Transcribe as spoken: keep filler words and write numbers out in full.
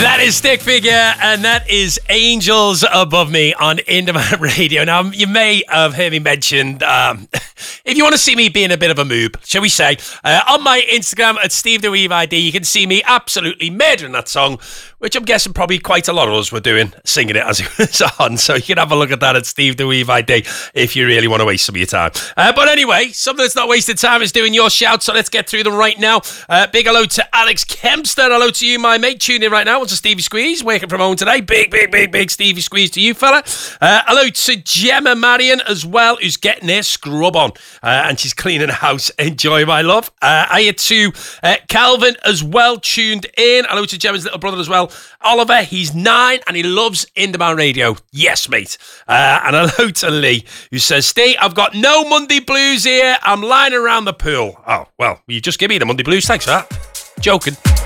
That is Stick Figure, and that is Angels Above Me on Independent Radio. Now, you may have heard me mention, um, if you want to see me being a bit of a moob, shall we say, uh, on my Instagram at Steve the Weave I D, you can see me absolutely murdering that song, which I'm guessing probably quite a lot of us were doing, singing it as it was on. So you can have a look at that at Steve the Weave I D if you really want to waste some of your time. Uh, but anyway, something that's not wasted time is doing your shout, so let's get through them right now. Uh, big hello to Alex Kempster. Hello to you, my mate. Tune in right now. What's a Stevie Squeeze? Working from home today. Big, big, big, big Stevie Squeeze to you, fella. Uh, hello to Gemma Marion as well, who's getting her scrub on. Uh, and she's cleaning the house. Enjoy, my love. Uh, hiya to uh, Calvin as well, tuned in. Hello to Gemma's little brother as well. Oliver, he's nine and he loves Independent Radio. Yes, mate. Uh, and hello to Lee, who says, Steve, I've got no Monday blues here. I'm lying around the pool. Oh, well, you just give me the Monday blues. Thanks for that. Joking.